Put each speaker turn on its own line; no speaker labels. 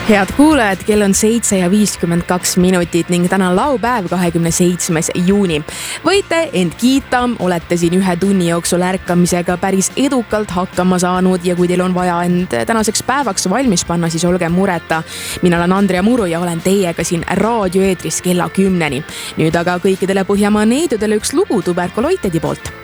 Head kuulajad, kell on 7:52 ning täna on laupäev, 27. juuni. Võite end kiita, olete siin 1 tunni jooksul ärkamisega päris edukalt hakkama saanud ja kui teil on vaja end tänaseks päevaks valmis panna, siis olge mureta. Mina olen Andrea Muru ja olen teiega siin raadioeetris kella 10-ni. Nüüd aga kõikidele Põhjamaa neidudele üks lugu tuberkuloitedi poolt.